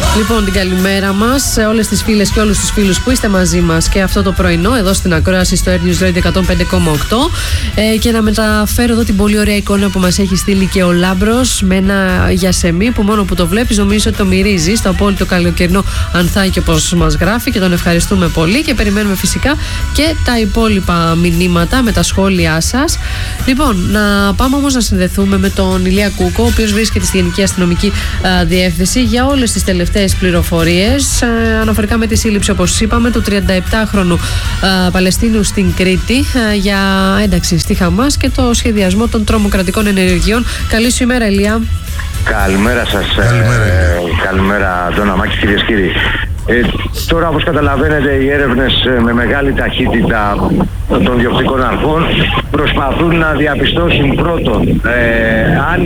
Λοιπόν, την καλημέρα μας σε όλες τις φίλες και όλους τους φίλους που είστε μαζί μας και αυτό το πρωινό εδώ στην ακρόαση στο Air News Radio 105,8 και να μεταφέρω εδώ την πολύ ωραία εικόνα που μας έχει στείλει και ο Λάμπρος με ένα γιασεμί που μόνο που το βλέπεις νομίζω ότι το μυρίζει στο απόλυτο καλοκαιρινό ανθάκι όπως μας γράφει και τον ευχαριστούμε πολύ και περιμένουμε φυσικά και τα υπόλοιπα μηνύματα με τα σχόλιά σας. Λοιπόν, να πάμε όμως να συνδεθούμε με τον Ηλία Κούκο, ο οποίος βρίσκεται στη Γενική Αστυνομική Διεύθυνση για όλες τις τελευταίες πληροφορίες αναφορικά με τη σύλληψη, όπως είπαμε, του 37χρονου Παλαιστίνιου στην Κρήτη για ένταξη στη Χαμάς και το σχεδιασμό των τρομοκρατικών ενεργειών. Καλή σου ημέρα, Ηλία. Καλημέρα σας. Καλημέρα, Αντώνα Μάκη, κυρίες και κύριοι. Τώρα, όπως καταλαβαίνετε, οι έρευνες με μεγάλη ταχύτητα των διοκτικών αρχών προσπαθούν να διαπιστώσουν πρώτον αν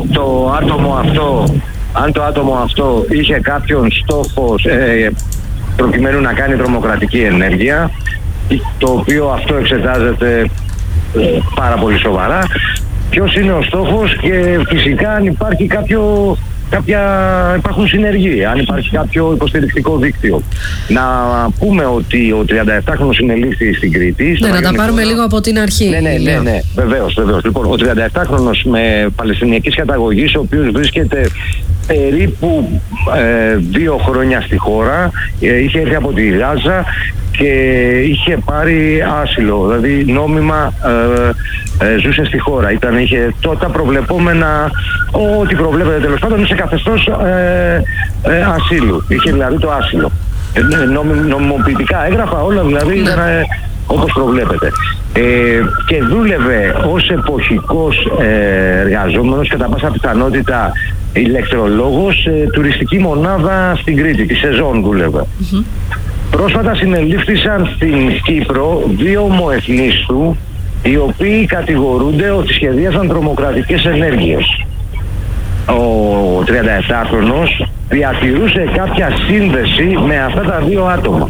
το άτομο αυτό είχε κάποιον στόχο προκειμένου να κάνει τρομοκρατική ενέργεια, το οποίο αυτό εξετάζεται πάρα πολύ σοβαρά. Ποιος είναι ο στόχος και φυσικά αν υπάρχει υπάρχουν συνεργοί, αν υπάρχει κάποιο υποστηρικτικό δίκτυο. Να πούμε ότι ο 37χρονος συνελήφθη στην Κρήτη. Ναι, να τα πάρουμε λίγο από την αρχή. Ναι, βεβαίως. Λοιπόν, ο 37χρονος με παλαιστινιακής καταγωγής, ο οποίος βρίσκεται περίπου 2 χρόνια στη χώρα, είχε έρθει από τη Γάζα και είχε πάρει άσυλο, δηλαδή νόμιμα ζούσε στη χώρα. Είχε τότε προβλεπόμενα, ό,τι προβλέπεται τέλος πάντων, σε καθεστώς ασύλου. Είχε δηλαδή το άσυλο. Νομιμοποιητικά έγγραφα, όλα δηλαδή ήταν όπως προβλέπετε. Και δούλευε ως εποχικός εργαζόμενος, κατά πάσα πιθανότητα ηλεκτρολόγος, τουριστική μονάδα στην Κρήτη, τη σεζόν δούλευε. Πρόσφατα συνελήφθησαν στην Κύπρο 2 ομοεθνείς του, οι οποίοι κατηγορούνται ότι σχεδίασαν τρομοκρατικές ενέργειες. Ο 37χρονος διατηρούσε κάποια σύνδεση με αυτά τα 2 άτομα.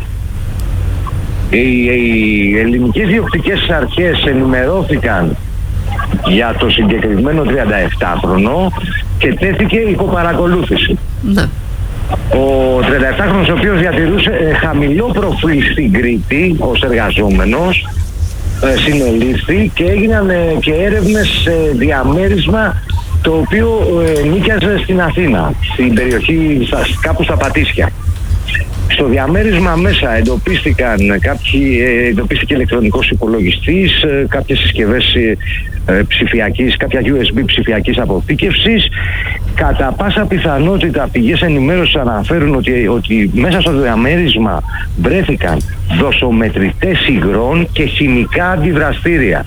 Οι ελληνικές διοκτικές αρχές ενημερώθηκαν για το συγκεκριμένο 37χρονο και τέθηκε υποπαρακολούθηση. Ναι. Ο 37χρονος, ο οποίος διατηρούσε χαμηλό προφίλ στην Κρήτη ως εργαζόμενος, συνελήφθη και έγιναν και έρευνες σε διαμέρισμα το οποίο νίκιαζε στην Αθήνα, στην περιοχή, κάπου στα Πατήσια. Στο διαμέρισμα μέσα εντοπίστηκε ηλεκτρονικός υπολογιστής, κάποιες συσκευές ψηφιακής, κάποια USB ψηφιακής αποθήκευσης. Κατά πάσα πιθανότητα πηγές ενημέρωσης αναφέρουν ότι μέσα στο διαμέρισμα βρέθηκαν δοσομετρητές υγρών και χημικά αντιδραστήρια.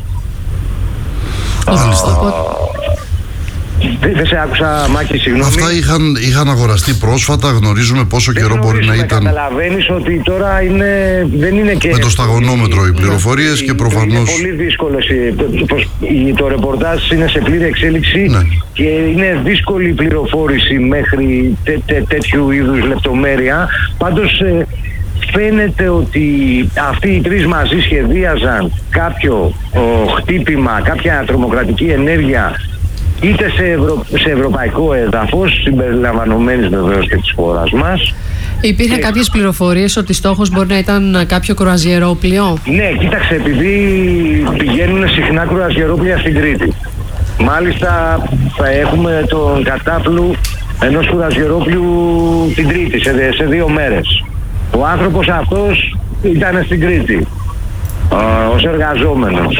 Δεν σε άκουσα, Μάκη, συγγνώμη. Αυτά είχαν αγοραστεί πρόσφατα, γνωρίζουμε πόσο καιρό μπορεί να ήταν. Καταλαβαίνεις ότι τώρα δεν είναι και... Με το σταγονόμετρο οι πληροφορίες και προφανώς... Είναι πολύ δύσκολες. Το ρεπορτάζ είναι σε πλήρη εξέλιξη και είναι δύσκολη η πληροφόρηση μέχρι τέτοιου είδους λεπτομέρεια. Πάντως φαίνεται ότι αυτοί οι 3 μαζί σχεδίαζαν κάποιο χτύπημα, κάποια τρομοκρατική ενέργεια, είτε σε ευρωπαϊκό έδαφος, συμπεριλαμβανομένης βεβαίως και της χώρας μας. Υπήρχαν κάποιες πληροφορίες ότι στόχος μπορεί να ήταν κάποιο κρουαζιερόπλοιο. Ναι, κοίταξε, επειδή πηγαίνουν συχνά κρουαζιερόπλοια στην Κρήτη. Μάλιστα θα έχουμε τον κατάπλου ενός κρουαζιερόπλοιου την Τρίτη, σε 2 μέρες. Ο άνθρωπος αυτός ήταν στην Κρήτη ως εργαζόμενος.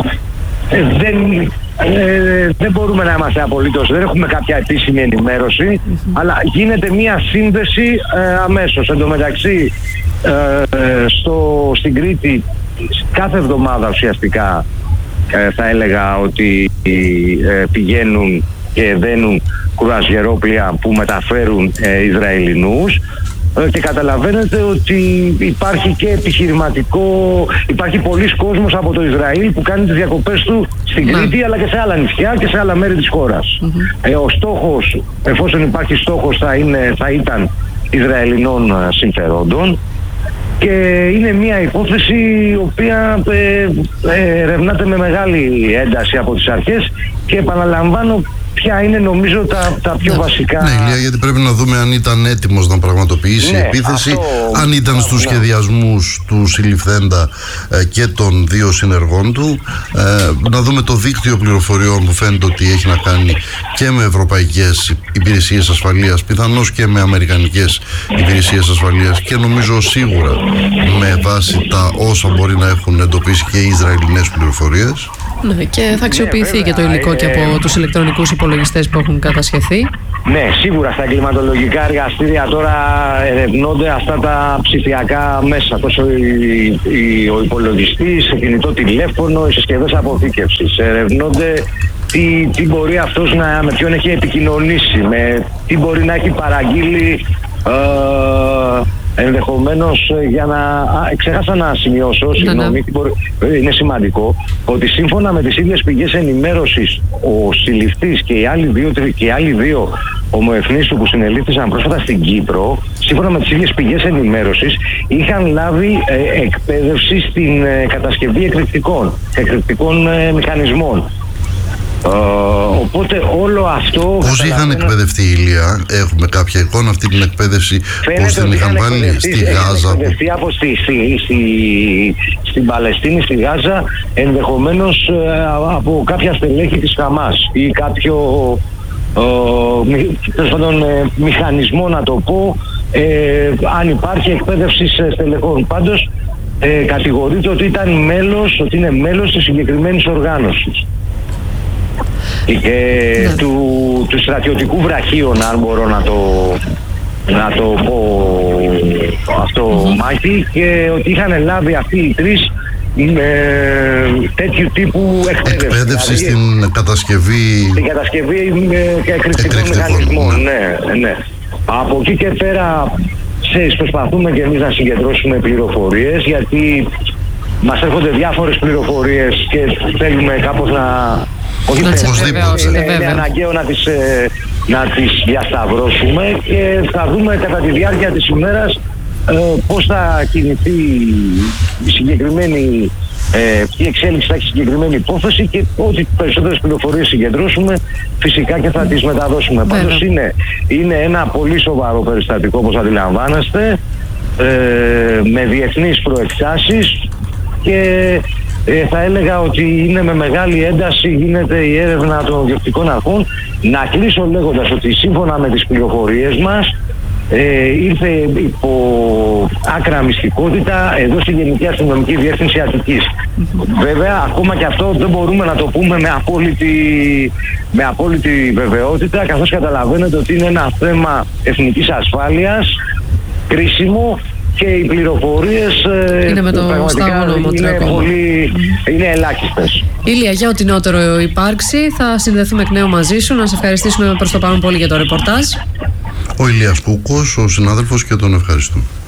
Δεν μπορούμε να είμαστε απολύτως, δεν έχουμε κάποια επίσημη ενημέρωση, αλλά γίνεται μια σύνδεση αμέσως. Εν τω μεταξύ, στην Κρήτη κάθε εβδομάδα ουσιαστικά θα έλεγα ότι πηγαίνουν και δένουν κρουαζιερόπλοια που μεταφέρουν Ισραηλινούς. Και καταλαβαίνετε ότι υπάρχει και υπάρχει πολλής κόσμος από το Ισραήλ που κάνει τις διακοπές του στην Κρήτη, αλλά και σε άλλα νησιά και σε άλλα μέρη της χώρας. Ο στόχος, εφόσον υπάρχει στόχος, θα ήταν Ισραηλινών συμφερόντων και είναι μια υπόθεση η οποία ερευνάται με μεγάλη ένταση από τις αρχές και επαναλαμβάνω ποια είναι νομίζω τα πιο βασικά. Ναι, Ηλία, γιατί πρέπει να δούμε αν ήταν έτοιμος να πραγματοποιήσει επίθεση, αν ήταν στους σχεδιασμούς του συλληφθέντα και των δύο συνεργών του. Να δούμε το δίκτυο πληροφοριών που φαίνεται ότι έχει να κάνει και με ευρωπαϊκές υπηρεσίες ασφαλείας, πιθανώς και με αμερικανικές υπηρεσίες ασφαλείας, και νομίζω σίγουρα με βάση τα όσα μπορεί να έχουν εντοπίσει και οι Ισραηλινές πληροφορίες. Ναι, και θα αξιοποιηθεί και το υλικό και από τους ηλεκτρονικούς υπολογιστές που έχουν κατασχεθεί. Ναι, σίγουρα στα εγκληματολογικά εργαστήρια τώρα ερευνώνται αυτά τα ψηφιακά μέσα. Τόσο ο υπολογιστής, το κινητό τηλέφωνο, οι συσκευές αποθήκευσης. Ερευνώνται τι μπορεί αυτός με ποιον έχει επικοινωνήσει, τι μπορεί να έχει παραγγείλει. Ενδεχομένως για να... Ξέχασα να σημειώσω, συγγνώμη, είναι σημαντικό, ότι σύμφωνα με τις ίδιες πηγές ενημέρωσης, ο συλληφτής και οι άλλοι δύο ομοεθνείς του που συνελήφθησαν πρόσφατα στην Κύπρο, σύμφωνα με τις ίδιες πηγές ενημέρωσης, είχαν λάβει εκπαίδευση στην κατασκευή εκρηκτικών μηχανισμών. Οπότε όλο αυτό... Πώς είχαν εκπαιδευτεί, Ηλία? Έχουμε κάποια εικόνα αυτή την εκπαίδευση? Πώς την είχαν βάλει στη Γάζα? Εκπαιδευτεί στην Παλαιστίνη, στη Γάζα, ενδεχομένως από κάποια στελέχη της Χαμάς ή κάποιο μηχανισμό, να το πω, αν υπάρχει εκπαίδευση στελεχών. Πάντως κατηγορείται ότι είναι μέλος της συγκεκριμένης οργάνωσης. Του στρατιωτικού βραχίων, αν μπορώ να το πω αυτό, Μάκη, και ότι είχαν λάβει αυτοί οι τρεις τέτοιου τύπου εκπαίδευση δηλαδή, στην κατασκευή εκρηκτικών μηχανισμών. Ναι. Από εκεί και πέρα προσπαθούμε και εμείς να συγκεντρώσουμε πληροφορίες, γιατί μας έρχονται διάφορες πληροφορίες και θέλουμε κάπως είναι αναγκαίο να τις διασταυρώσουμε, και θα δούμε κατά τη διάρκεια της ημέρας πώς θα κινηθεί η συγκεκριμένη, τι εξέλιξη θα έχει συγκεκριμένη υπόθεση, και ό,τι περισσότερες πληροφορίες συγκεντρώσουμε φυσικά και θα τις μεταδώσουμε. Πάντως είναι ένα πολύ σοβαρό περιστατικό, όπως αντιλαμβάνεστε, με διεθνείς προεκτάσεις, και θα έλεγα ότι είναι με μεγάλη ένταση γίνεται η έρευνα των διοκτικών αρχών. Να κλείσω λέγοντας ότι σύμφωνα με τις πληροφορίες μας ήρθε υπό άκρα μυστικότητα εδώ στη Γενική Αστυνομική Διεύθυνση Αττικής. Βέβαια, ακόμα και αυτό δεν μπορούμε να το πούμε με απόλυτη βεβαιότητα, καθώς καταλαβαίνετε ότι είναι ένα θέμα εθνικής ασφάλειας κρίσιμο, και οι πληροφορίες πραγματικά είναι ελάχιστες. Ηλία, για ό,τι νεότερο υπάρξει θα συνδεθούμε εκ νέου μαζί σου. Να σε ευχαριστήσουμε προς το παρόν πολύ για το ρεπορτάζ. Ο Ηλίας Κούκος, ο συνάδελφος, και τον ευχαριστούμε.